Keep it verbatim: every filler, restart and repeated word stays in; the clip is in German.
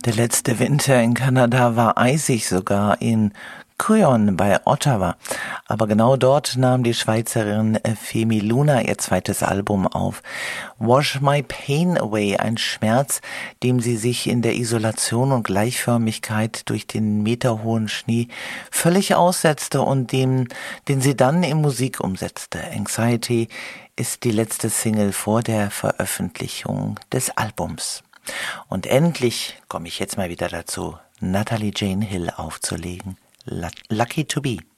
Der letzte Winter in Kanada war eisig, sogar in Cryon bei Ottawa. Aber genau dort nahm die Schweizerin Femi Luna ihr zweites Album auf. Wash My Pain Away, ein Schmerz, dem sie sich in der Isolation und Gleichförmigkeit durch den meterhohen Schnee völlig aussetzte und dem, den sie dann in Musik umsetzte. Anxiety ist die letzte Single vor der Veröffentlichung des Albums. Und endlich komme ich jetzt mal wieder dazu, Natalie Jane Hill aufzulegen. Lucky to be.